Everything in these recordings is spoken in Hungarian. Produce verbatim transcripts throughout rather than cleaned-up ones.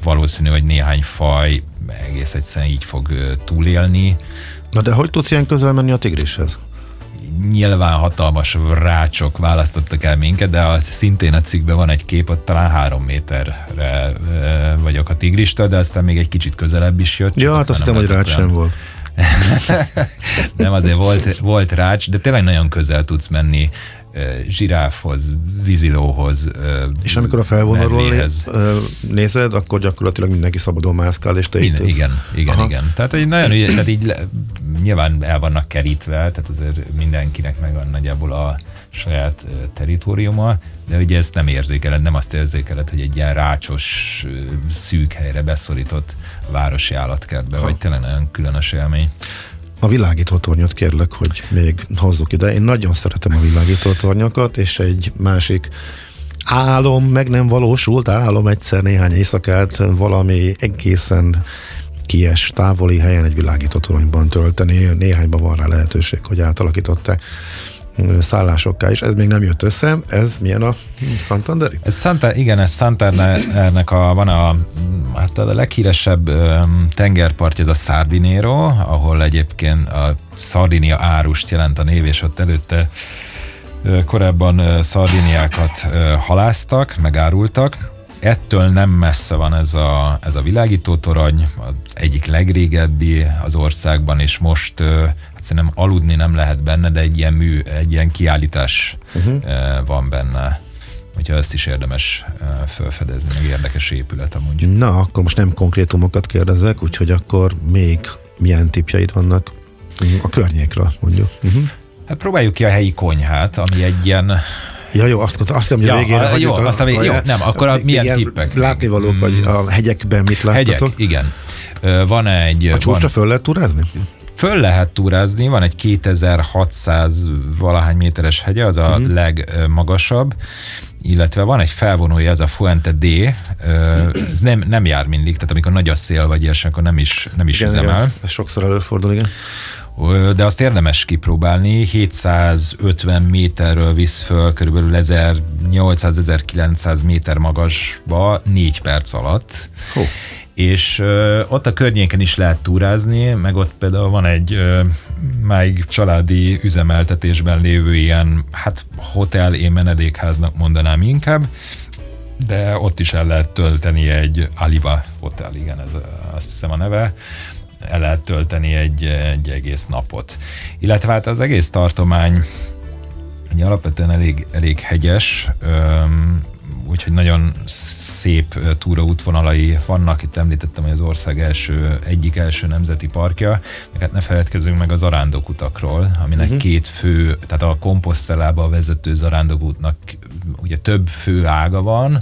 valószínű, hogy néhány faj egész egyszerűen így fog túlélni. Na de hogy tudsz ilyen közel menni a tigrishez? Nyilván hatalmas rácsok választottak el minket, de a, szintén a cikkben van egy kép, ott talán három méterre e, vagyok a tigristől, de aztán még egy kicsit közelebb is jött. Ja, hát azt hiszem, hogy rács sem volt. Nem, azért volt, volt rács, de tényleg nagyon közel tudsz menni zsiráfhoz, vízilóhoz. És amikor a felvonalról nézed, akkor gyakorlatilag mindenki szabadon mászkál, és te Minden, itt Igen, igen, Aha. igen. Tehát egy nagyon ügy, tehát így nyilván el vannak kerítve, tehát azért mindenkinek megvan nagyjából a saját teritoriuma, de ugye ezt nem érzékeled, nem azt érzékeled, hogy egy ilyen rácsos, szűk helyre beszorított városi állatkertbe, vagy tényleg nagyon különös élmény. A világítótornyot kérlek, hogy még hozzuk ide. Én nagyon szeretem a világítótornyokat, és egy másik álom, meg nem valósult álom egyszer néhány éjszakát valami egészen kies, távoli helyen egy világítótoronyban tölteni. Néhányban van rá lehetőség, hogy átalakították szállásokká is. Ez még nem jött össze. Ez milyen a Santanderi? Ez Santa, igen, ez Santandernek a, van a, hát a leghíresebb um, tengerpartja, ez a Sardinero, ahol egyébként a Szardinia árust jelent a név, és ott előtte uh, korábban uh, szardiniákat uh, haláztak, megárultak. Ettől nem messze van ez a, ez a világítótorony, az egyik legrégebbi az országban, és most uh, hát szerintem aludni nem lehet benne, de egy ilyen, mű, egy ilyen kiállítás uh-huh. uh, van benne. Úgyhogy ezt is érdemes uh, felfedezni, meg érdekes épület amúgy. Na, akkor most nem konkrétumokat kérdezek, úgyhogy akkor még milyen tippjeid vannak a környékről, mondjuk. Uh-huh. Hát próbáljuk ki a helyi konyhát, ami egy ilyen... Ja, jó, azt, azt hiszem, hogy ja, a végére a, jó, a, aztán még, jó, nem, akkor a, milyen tippek? Látnivalók, mm. vagy a hegyekben mit láttatok? Hegyek, igen. Van egy... A csúcsra föl lehet túrázni? Föl lehet túrázni, van egy kétezer-hatszáz valahány méteres hegye, az a mm. legmagasabb, illetve van egy felvonója, ez a Fuente D, ez nem, nem jár mindig, tehát amikor nagy a szél vagy ilyesmi, akkor nem is, nem is igen, üzemel. Igen, ez sokszor előfordul, igen. De azt érdemes kipróbálni, hétszázötven méterről visz föl körülbelül ezernyolcszáz-ezerkilencszáz méter magasba négy perc alatt. Hó. És ö, ott a környéken is lehet túrázni, meg ott például van egy ö, máig családi üzemeltetésben lévő ilyen, hát hotel, én menedékháznak mondanám inkább, de ott is el lehet tölteni egy Aliva Hotel, igen, ez azt hiszem a neve, el lehet tölteni egy, egy egész napot. Illetve hát az egész tartomány ugye alapvetően elég, elég hegyes, öm, úgyhogy nagyon szép túraútvonalai vannak. Itt említettem, hogy az ország első, egyik első nemzeti parkja, meg hát ne feledkezzünk meg a zarándokutakról, aminek uh-huh. két fő, tehát a Compostelába vezető zarándokútnak ugye több fő ága van,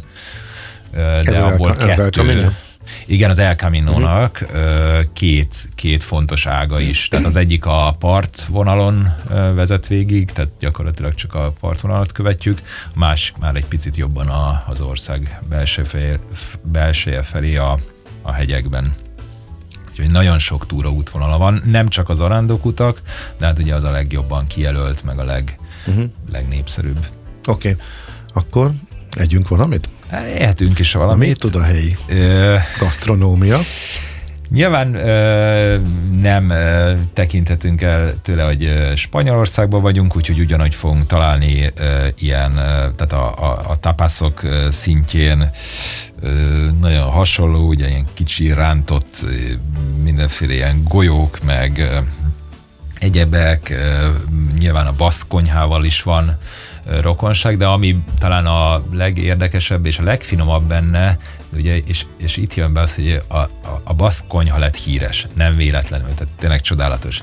de ez abból a, kettő... Igen, az El Caminónak uh-huh. két, két fontos ága is. Tehát az egyik a partvonalon vezet végig, tehát gyakorlatilag csak a partvonalat követjük, a másik már egy picit jobban a, az ország belső felé, belseje felé a, a hegyekben. Úgyhogy nagyon sok túraútvonala van, nem csak az zarándokutak, de hát ugye az a legjobban kijelölt, meg a leg, uh-huh. legnépszerűbb. Oké, okay. Akkor együnk valamit? Ehetünk is valamit. Mit tud a helyi ö, gasztronómia? Nyilván ö, nem ö, tekinthetünk el tőle, hogy ö, Spanyolországban vagyunk, úgyhogy ugyanúgy fogunk találni ö, ilyen, ö, tehát a, a, a tapaszok ö, szintjén ö, nagyon hasonló, ugye ilyen kicsi rántott ö, mindenféle ilyen golyók, meg ö, egyebek, ö, nyilván a baszk konyhával is van rokonság, de ami talán a legérdekesebb és a legfinomabb benne, ugye, és, és itt jön be az, hogy a, a, a baszk konyha lett híres, nem véletlenül, tehát tényleg csodálatos.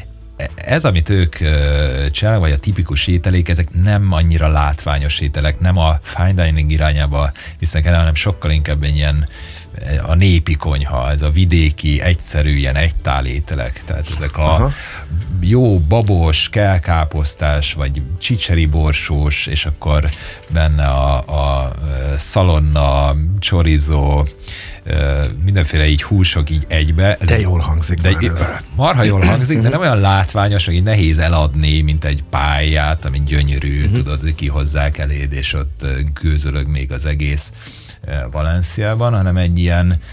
Ez, amit ők csinálnak, vagy a tipikus ételék, ezek nem annyira látványos ételek, nem a fine dining irányába visznek el, hanem sokkal inkább ilyen a népi konyha, ez a vidéki, egyszerű, ilyen egytál ételek. Tehát ezek a Aha. jó babos, kelkáposztás, vagy csicseri borsós, és akkor benne a, a szalonna, chorizo, mindenféle így húsok így egybe. Ez de jól hangzik. De egy, marha jól hangzik, de nem olyan látványos, meg így nehéz eladni, mint egy pályát, ami gyönyörű, uh-huh. tudod, kihozzák eléd, és ott gőzölög még az egész Valenciában, hanem egy ilyen